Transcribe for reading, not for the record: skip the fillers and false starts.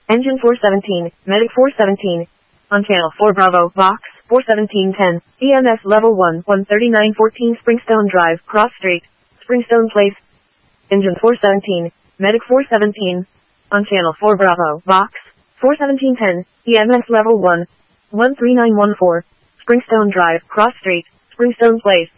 Engine 417, Medic 417. On channel 4 Bravo, Vox, 41710. EMS level 1, 13914 Springstone Drive, Cross Street, Springstone Place. Engine 417, Medic 417. On channel 4 Bravo, Vox, 41710. EMS level 1, 13914. Springstone Drive, Cross Street, Springstone Place.